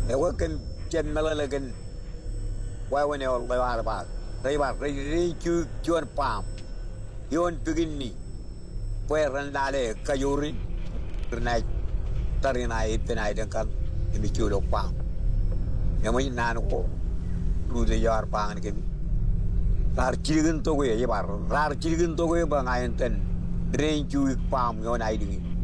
e wa ken chen mala la ken wa wa ne o la ba re chu chuan pam yon pigin ni pues randale kayuri nai tarina ipinai dan kan mi chulo pam e mo nan ko lu de yar pang ni ke rar chirigin to go ye bar rar chirigin to go ba ngayen ten re chu pam yo nai ding